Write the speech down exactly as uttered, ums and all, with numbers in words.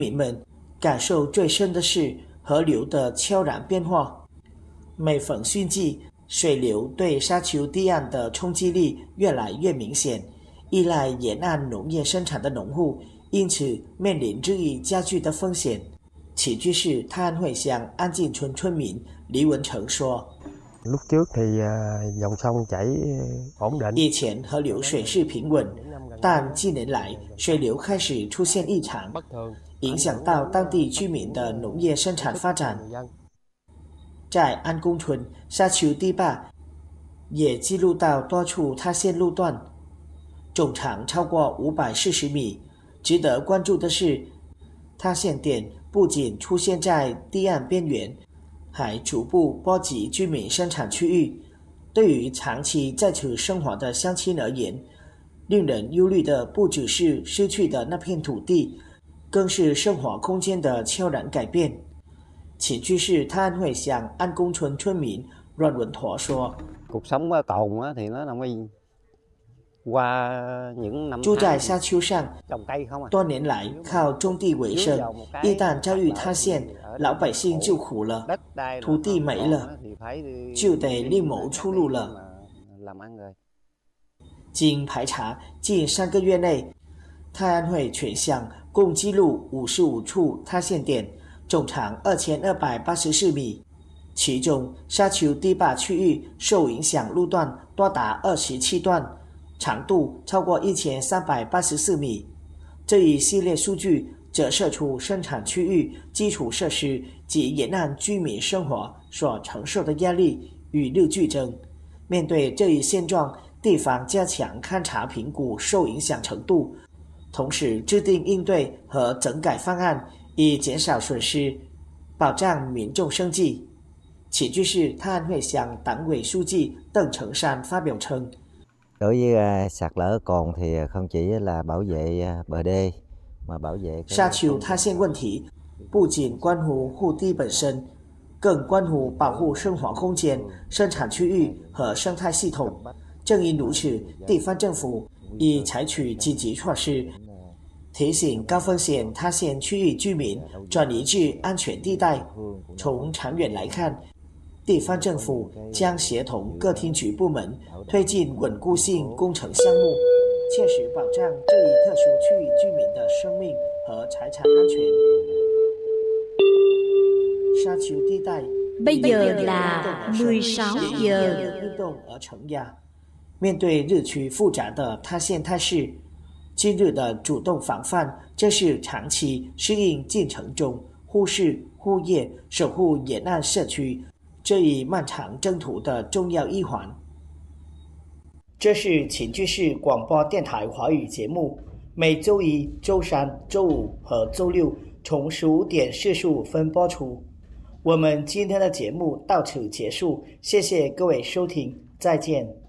民们感受最深的是河流的悄然变化。每逢汛季，水流对沙丘堤岸的冲击力越来越明显，依赖沿岸农业生产的农户因此面临日益加剧的风险。起居市泰安会乡安进村村民李文成说：“以前河流水势平稳，但近年来水流开始出现异常，影响到当地居民的农业生产发展。在安公村沙丘堤坝也记录到多处塌陷路段，总长超过五百四十米。值得关注的是，塌陷点不仅出现在堤岸边缘，还逐步波及居民生产区域。对于长期在此生活的乡亲而言，令人忧虑的不只是失去的那片土地，更是生活空间的悄然改变。起居市泰安会乡安公村村民阮文陀说：“住在沙丘上，多年来靠种地为生，一旦遭遇塌陷，老百姓就苦了，土地没了，就得另谋出路了。”经排查，近三个月内，泰安会全乡共记录五十五处塌陷点，总长二千二百八十四米，其中沙丘堤坝区域受影响路段多达二十七段，长度超过一千三百八十四米。这一系列数据折射出生产区域、基础设施及沿岸居民生活所承受的压力与日俱增。面对这一现状，地方加强勘查评估受影响程度，同时制定应对和整改方案，以减少损失，保障民众生计。起居市泰安会乡党委书记邓成山发表称 ：“Đối với sạt lở cồn thì không chỉ là bảo vệ bờ đê mà bảo vệ 沙丘塌陷问题不仅关乎护堤本身，更关乎保护生活空间、生产区域和生态系统。正因如此，地方政府已采取积极措施，提醒高风险塌陷区域居民转移至安全地带。从长远来看，地方政府将协同各厅局部门推进稳固性工程项目，切实保障这一特殊区域居民的生命和财产安全。沙丘地带 Bây giờ là mười sáu giờ. 运动而成呀。面对日趋复杂的塌陷态势，今日的主动防范，这是长期适应进程中护市护业、守护沿岸社区这一漫长征途的重要一环。这是秦居市广播电台华语节目，每周一、周三、周五和周六从十五点四十五分播出。我们今天的节目到此结束，谢谢各位收听，再见。